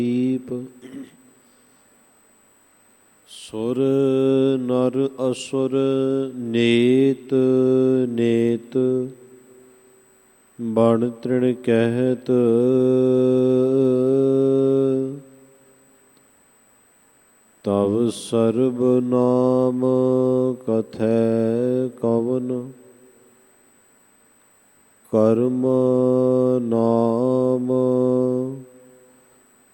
ਦੀਪ ਸੁਰ ਨਰ ਅਸੁਰ ਨੇਤ ਨੇਤ ਬਣ ਤ੍ਰਿਣ ਕਹਿਤ ਤਵ ਸਰਬ ਨਾਮ ਕਥੈ ਕਵਨ ਕਰਮ ਨਾਮ